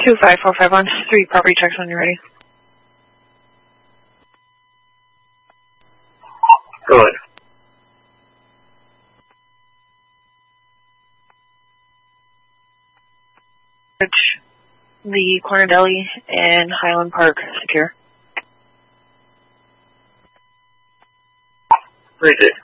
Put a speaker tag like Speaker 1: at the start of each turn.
Speaker 1: 25451, 3 property checks when you're ready.
Speaker 2: Go ahead.
Speaker 1: The Corner Deli and Highland Park secure.
Speaker 2: Right there.